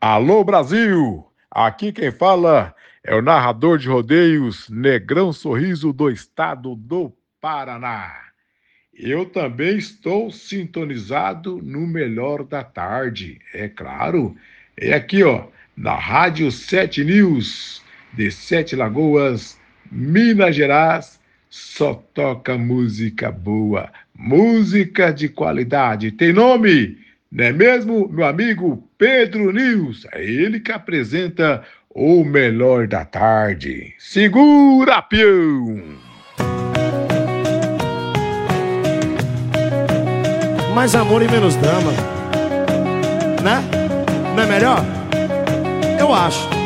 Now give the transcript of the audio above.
Alô Brasil! Aqui quem fala é o narrador de rodeios Negrão Sorriso do estado do Paraná. Eu também estou sintonizado no melhor da tarde, é claro. É aqui, ó, na Rádio 7 News, de Sete Lagoas, Minas Gerais. Só toca música boa, música de qualidade. Tem nome, não é mesmo, meu amigo Pedro News? É ele que apresenta o melhor da tarde. Segura, peão! Mais amor e menos drama, né? Não é melhor? Eu acho.